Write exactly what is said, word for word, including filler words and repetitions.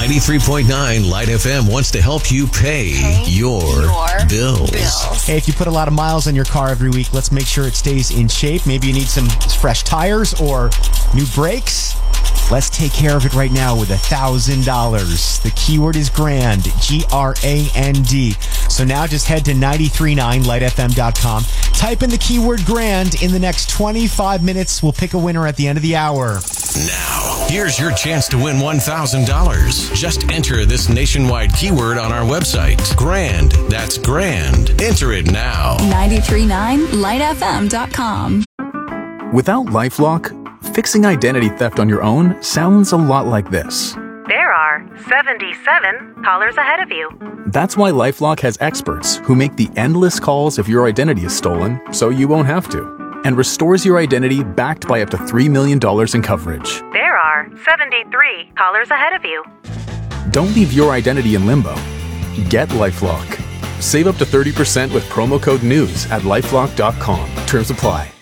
ninety-three point nine Light F M wants to help you pay, pay your, your bills. bills. Hey, if you put a lot of miles on your car every week, let's make sure it stays in shape. Maybe you need some fresh tires or new brakes. Let's take care of it right now with one thousand dollars. The keyword is grand, G R A N D. So now just head to nine three nine light f m dot com. Type in the keyword grand. In the next twenty-five minutes, we'll pick a winner at the end of the hour. Now, here's your chance to win one thousand dollars. Just enter this nationwide keyword on our website. Grand. That's grand. Enter it now. nine three nine light f m dot com. Without LifeLock, fixing identity theft on your own sounds a lot like this. There are seventy-seven callers ahead of you. That's why LifeLock has experts who make the endless calls if your identity is stolen, so you won't have to, and restores your identity backed by up to three million dollars in coverage. There are seventy-three callers ahead of you. Don't leave your identity in limbo. Get LifeLock. Save up to thirty percent with promo code NEWS at lifelock dot com. Terms apply.